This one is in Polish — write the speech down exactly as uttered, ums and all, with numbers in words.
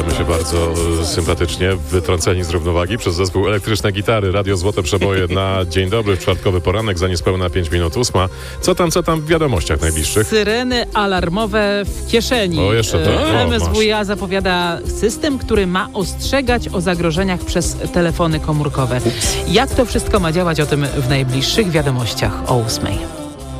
Czujemy się bardzo e, sympatycznie, wytrąceni z równowagi przez zespół Elektryczne Gitary. Radio Złote Przeboje na dzień dobry, w czwartkowy poranek, za niespełna pięć minut ósma. Co tam, co tam w wiadomościach najbliższych? Syreny alarmowe w kieszeni. O, jeszcze to. O, M S W iA zapowiada system, który ma ostrzegać o zagrożeniach przez telefony komórkowe. Jak to wszystko ma działać, o tym w najbliższych wiadomościach o ósmej.